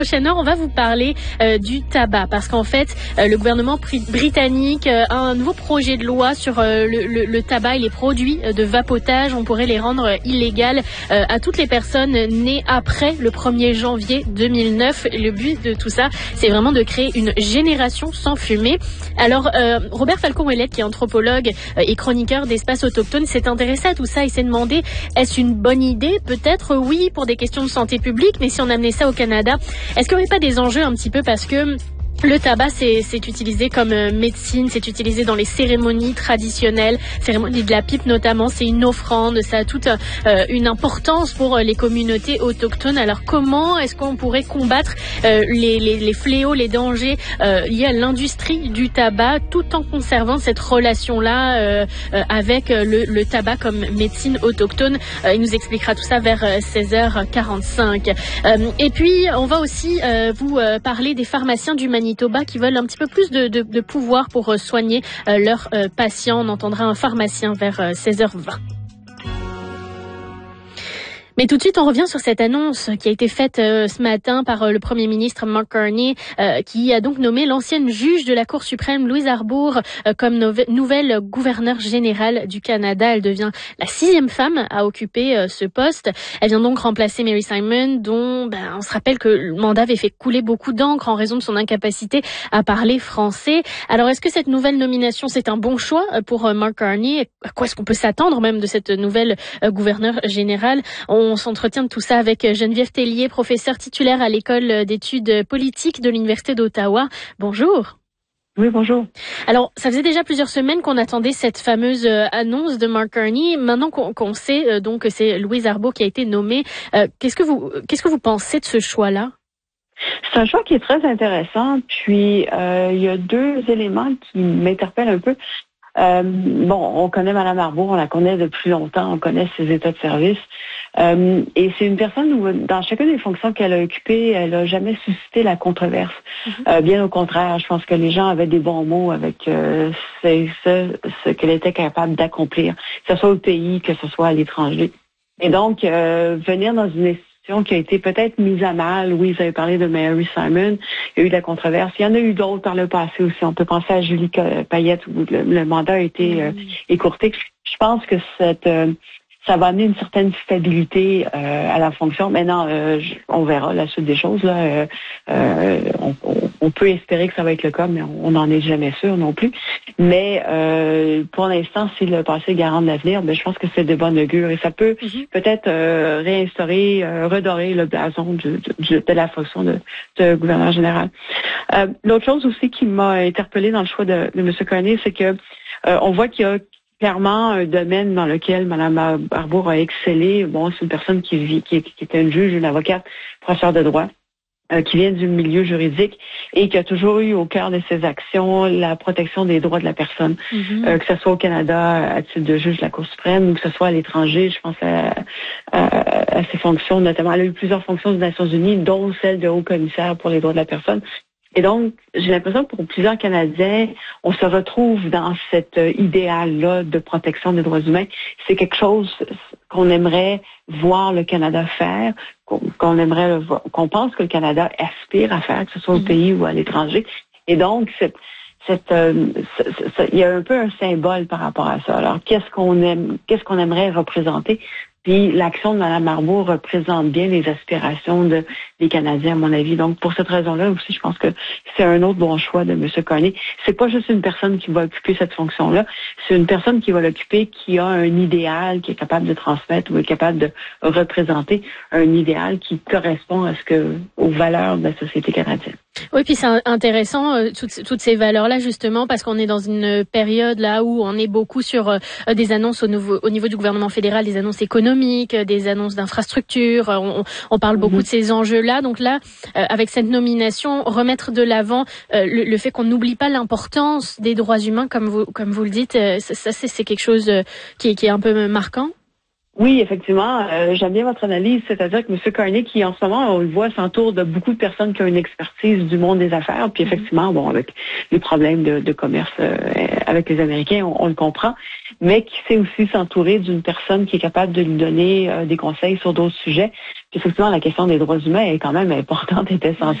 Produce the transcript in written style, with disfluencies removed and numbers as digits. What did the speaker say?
Prochainement, on va vous parler du tabac parce qu'en fait, le gouvernement britannique a un nouveau projet de loi sur le tabac et les produits de vapotage. On pourrait les rendre illégales à toutes les personnes nées après le 1er janvier 2009. Le but de tout ça, c'est vraiment de créer une génération sans fumer. Alors, Robert Falcon-Ouellette, qui est anthropologue et chroniqueur d'Espace Autochtone, s'est intéressé à tout ça et s'est demandé, est-ce une bonne idée? Peut-être oui, pour des questions de santé publique, mais si on amenait ça au Canada, est-ce qu'il n'y aurait pas des enjeux un petit peu parce que le tabac, c'est utilisé comme médecine, c'est utilisé dans les cérémonies traditionnelles, cérémonie de la pipe notamment, c'est une offrande, ça a toute une importance pour les communautés autochtones. Alors comment est-ce qu'on pourrait combattre les fléaux, les dangers liés à l'industrie du tabac tout en conservant cette relation-là avec le tabac comme médecine autochtone? Il nous expliquera tout ça vers 16h45. Et puis, on va aussi vous parler des pharmaciens du Manitoba qui veulent un petit peu plus de pouvoir pour soigner leurs patients. On entendra un pharmacien vers 16h20. Mais tout de suite, on revient sur cette annonce qui a été faite ce matin par le Premier ministre Mark Carney, qui a donc nommé l'ancienne juge de la Cour suprême, Louise Arbour, comme nouvelle gouverneure générale du Canada. Elle devient la 6e femme à occuper ce poste. Elle vient donc remplacer Mary Simon, dont on se rappelle que le mandat avait fait couler beaucoup d'encre en raison de son incapacité à parler français. Alors, est-ce que cette nouvelle nomination, c'est un bon choix pour Mark Carney? À quoi est-ce qu'on peut s'attendre même de cette nouvelle gouverneure générale? On s'entretient de tout ça avec Geneviève Tellier, professeure titulaire à l'École d'études politiques de l'Université d'Ottawa. Bonjour. Oui, bonjour. Alors, ça faisait déjà plusieurs semaines qu'on attendait cette fameuse annonce de Mark Carney. Maintenant qu'on sait donc que c'est Louise Arbour qui a été nommée, qu'est-ce que vous pensez de ce choix-là? C'est un choix qui est très intéressant. Puis, il y a 2 éléments qui m'interpellent un peu. On connaît Mme Arbour, on la connaît depuis longtemps, on connaît ses états de service. Et c'est une personne où, dans chacune des fonctions qu'elle a occupées, elle n'a jamais suscité la controverse. Bien au contraire, je pense que les gens avaient des bons mots avec ce qu'elle était capable d'accomplir, que ce soit au pays, que ce soit à l'étranger. Et donc, venir dans une institution qui a été peut-être mise à mal. Oui, vous avez parlé de Mary Simon. Il y a eu de la controverse. Il y en a eu d'autres par le passé aussi. On peut penser à Julie Payette où le mandat a été écourté. Je pense que ça va amener une certaine stabilité à la fonction. Maintenant, on verra la suite des choses. Là, on peut espérer que ça va être le cas, mais on n'en est jamais sûr non plus. Mais pour l'instant, si le passé est garant de l'avenir, je pense que c'est de bon augure et ça peut peut-être réinstaurer, redorer le blason de la fonction de gouverneur général. L'autre chose aussi qui m'a interpellée dans le choix de M. Carney, c'est que on voit qu'il y a clairement un domaine dans lequel Mme Arbour a excellé. Bon, c'est une personne qui était une juge, une avocate, professeure de droit, qui vient du milieu juridique et qui a toujours eu au cœur de ses actions la protection des droits de la personne, que ce soit au Canada à titre de juge de la Cour suprême ou que ce soit à l'étranger. Je pense à ses fonctions, notamment. Elle a eu plusieurs fonctions des Nations unies, dont celle de haut-commissaire pour les droits de la personne. Et donc, j'ai l'impression que pour plusieurs Canadiens, on se retrouve dans cet idéal-là de protection des droits humains. C'est quelque chose qu'on aimerait voir le Canada faire, qu'on pense que le Canada aspire à faire, que ce soit au pays ou à l'étranger. Et donc, il y a un peu un symbole par rapport à ça. Alors, qu'est-ce qu'on aimerait représenter? Puis l'action de Mme Arbour représente bien les aspirations des Canadiens, à mon avis. Donc, pour cette raison-là aussi, je pense que c'est un autre bon choix de M. Carney. C'est pas juste une personne qui va occuper cette fonction-là, c'est une personne qui va l'occuper, qui a un idéal, qui est capable de transmettre ou est capable de représenter un idéal qui correspond aux valeurs de la société canadienne. Oui, puis c'est intéressant toutes ces valeurs-là justement parce qu'on est dans une période là où on est beaucoup sur des annonces au niveau du gouvernement fédéral, des annonces économiques, des annonces d'infrastructures. On parle beaucoup de ces enjeux-là. Donc là, avec cette nomination, remettre de l'avant le fait qu'on n'oublie pas l'importance des droits humains, comme vous le dites, ça c'est quelque chose qui est un peu marquant. Oui, effectivement, j'aime bien votre analyse, c'est-à-dire que M. Carney, qui en ce moment, on le voit, s'entoure de beaucoup de personnes qui ont une expertise du monde des affaires, puis effectivement, bon, avec les problèmes de commerce avec les Américains, on le comprend, mais qui sait aussi s'entourer d'une personne qui est capable de lui donner des conseils sur d'autres sujets. Puis effectivement, la question des droits humains est quand même importante et essentielle.